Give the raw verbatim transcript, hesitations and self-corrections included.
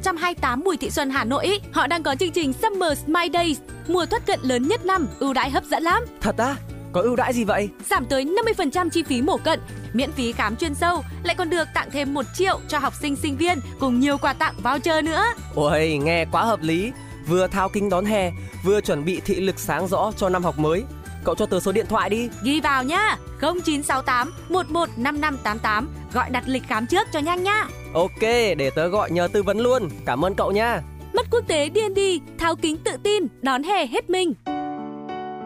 trăm hai mươi tám Bùi Thị Xuân, Hà Nội ý, họ đang có chương trình Summer Smile Days, mùa thoát cận lớn nhất năm, ưu đãi hấp dẫn lắm. Thật á? Có ưu đãi gì vậy? Giảm tới năm mươi phần trăm chi phí mổ cận, miễn phí khám chuyên sâu, lại còn được tặng thêm một triệu cho học sinh sinh viên cùng nhiều quà tặng voucher nữa. Ôi, nghe quá hợp lý. Vừa thao kính đón hè, vừa chuẩn bị thị lực sáng rõ cho năm học mới. Cậu cho tớ số điện thoại đi. Ghi vào nhá, không chín sáu tám một một năm năm tám tám, gọi đặt lịch khám trước cho nhanh nhá. Ok, để tớ gọi nhờ tư vấn luôn. Cảm ơn cậu nha. Mắt quốc tế đê en đê, tháo kính tự tin, đón hè hết mình.